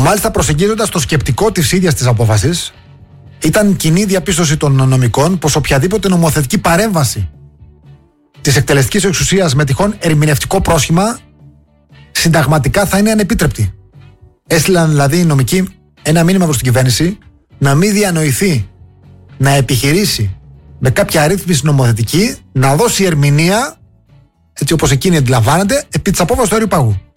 Μάλιστα, προσεγγίζοντας το σκεπτικό της ίδιας της απόφασης, ήταν κοινή διαπίστωση των νομικών πως οποιαδήποτε νομοθετική παρέμβαση της εκτελεστικής εξουσίας με τυχόν ερμηνευτικό πρόσχημα συνταγματικά θα είναι ανεπίτρεπτη. Έστειλαν δηλαδή οι νομικοί ένα μήνυμα προς την κυβέρνηση να μην διανοηθεί να επιχειρήσει με κάποια αρρύθμιση νομοθετική να δώσει ερμηνεία, έτσι όπως εκείνη αντιλαμβάνεται, επί της απόφασης του αερίου πάγου.